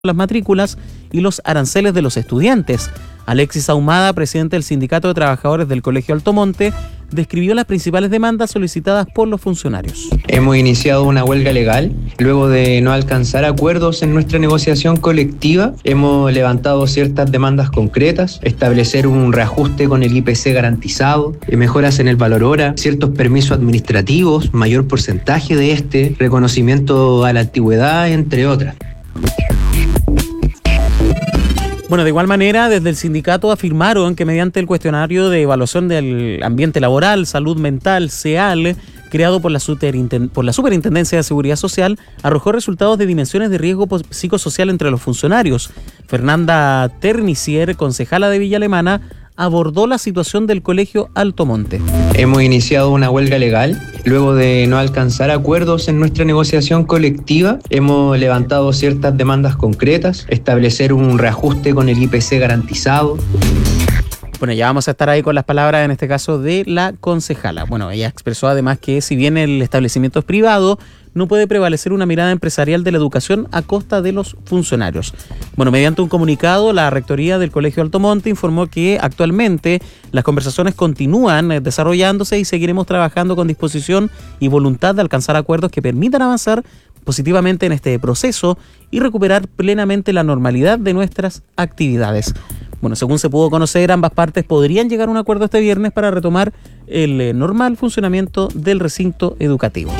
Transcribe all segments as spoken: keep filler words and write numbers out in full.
las matrículas y los aranceles de los estudiantes. Alexis Ahumada, presidente del Sindicato de Trabajadores del Colegio Alto Monte, describió las principales demandas solicitadas por los funcionarios. Hemos iniciado una huelga legal. Luego de no alcanzar acuerdos en nuestra negociación colectiva, hemos levantado ciertas demandas concretas: establecer un reajuste con el I P C garantizado, mejoras en el valor hora, ciertos permisos administrativos, mayor porcentaje de este, reconocimiento a la antigüedad, entre otras. Bueno, de igual manera, desde el sindicato afirmaron que mediante el cuestionario de evaluación del ambiente laboral, salud mental, C E A L, creado por la, por la Superintendencia de Seguridad Social, arrojó resultados de dimensiones de riesgo psicosocial entre los funcionarios. Fernanda Ternicier, concejala de Villa Alemana, abordó la situación del Colegio Alto Monte. Hemos iniciado una huelga legal. Luego de no alcanzar acuerdos en nuestra negociación colectiva, hemos levantado ciertas demandas concretas: establecer un reajuste con el I P C garantizado. Bueno, ya vamos a estar ahí con las palabras, en este caso, de la concejala. Bueno, ella expresó además que si bien el establecimiento es privado, no puede prevalecer una mirada empresarial de la educación a costa de los funcionarios. Bueno, mediante un comunicado, la Rectoría del Colegio Alto Monte informó que actualmente las conversaciones continúan desarrollándose y seguiremos trabajando con disposición y voluntad de alcanzar acuerdos que permitan avanzar positivamente en este proceso y recuperar plenamente la normalidad de nuestras actividades. Bueno, según se pudo conocer, ambas partes podrían llegar a un acuerdo este viernes para retomar el eh, normal funcionamiento del recinto educativo.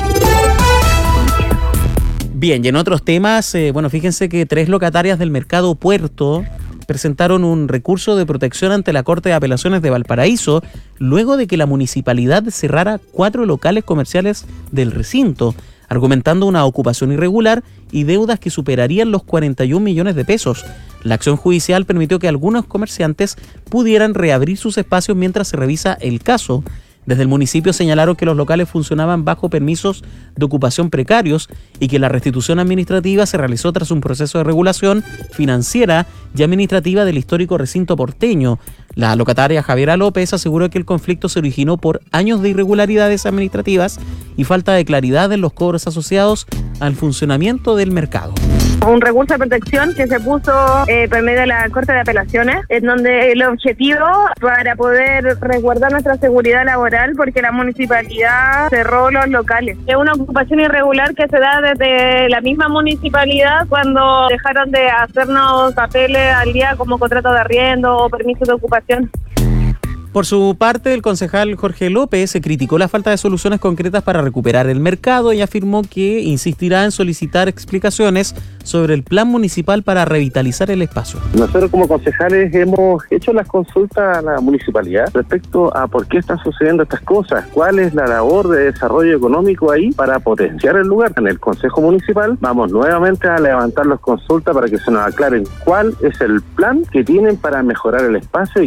Bien, y en otros temas, eh, bueno, fíjense que tres locatarias del Mercado Puerto presentaron un recurso de protección ante la Corte de Apelaciones de Valparaíso luego de que la municipalidad cerrara cuatro locales comerciales del recinto, argumentando una ocupación irregular y deudas que superarían los cuarenta y un millones de pesos. La acción judicial permitió que algunos comerciantes pudieran reabrir sus espacios mientras se revisa el caso. Desde el municipio señalaron que los locales funcionaban bajo permisos de ocupación precarios y que la restitución administrativa se realizó tras un proceso de regulación financiera y administrativa del histórico recinto porteño. La locataria Javiera López aseguró que el conflicto se originó por años de irregularidades administrativas y falta de claridad en los cobros asociados al funcionamiento del mercado. Un recurso de protección que se puso eh, por medio de la Corte de Apelaciones, en donde el objetivo para poder resguardar nuestra seguridad laboral, porque la municipalidad cerró los locales. Es una ocupación irregular que se da desde la misma municipalidad cuando dejaron de hacernos papeles al día como contrato de arriendo o permiso de ocupación. Por su parte, el concejal Jorge López criticó la falta de soluciones concretas para recuperar el mercado y afirmó que insistirá en solicitar explicaciones sobre el plan municipal para revitalizar el espacio. Nosotros como concejales hemos hecho las consultas a la municipalidad respecto a por qué están sucediendo estas cosas, cuál es la labor de desarrollo económico ahí para potenciar el lugar. En el Consejo Municipal vamos nuevamente a levantar las consultas para que se nos aclaren cuál es el plan que tienen para mejorar el espacio.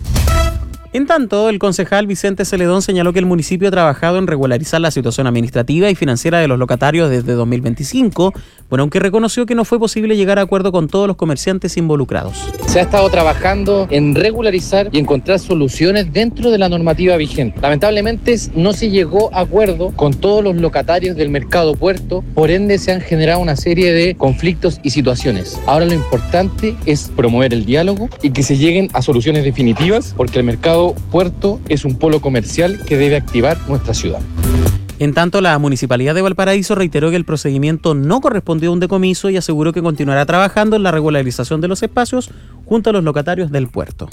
En tanto, el concejal Vicente Celedón señaló que el municipio ha trabajado en regularizar la situación administrativa y financiera de los locatarios desde dos mil veinticinco, bueno, aunque reconoció que no fue posible llegar a acuerdo con todos los comerciantes involucrados. Se ha estado trabajando en regularizar y encontrar soluciones dentro de la normativa vigente. Lamentablemente no se llegó a acuerdo con todos los locatarios del Mercado Puerto, por ende se han generado una serie de conflictos y situaciones. Ahora lo importante es promover el diálogo y que se lleguen a soluciones definitivas, porque el Mercado Puerto es un polo comercial que debe activar nuestra ciudad. En tanto, la Municipalidad de Valparaíso reiteró que el procedimiento no correspondió a un decomiso y aseguró que continuará trabajando en la regularización de los espacios junto a los locatarios del puerto.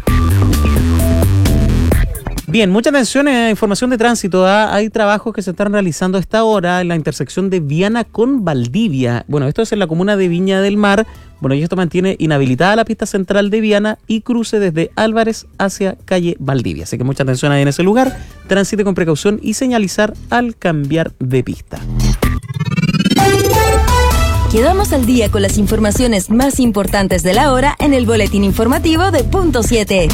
Bien, mucha atención a información de tránsito. ¿eh? Hay trabajos que se están realizando a esta hora en la intersección de Viana con Valdivia. Bueno, esto es en la comuna de Viña del Mar. Bueno, y esto mantiene inhabilitada la pista central de Viana y cruce desde Álvarez hacia calle Valdivia. Así que mucha atención ahí en ese lugar. Transite con precaución y señalizar al cambiar de pista. Quedamos al día con las informaciones más importantes de la hora en el boletín informativo de Punto siete.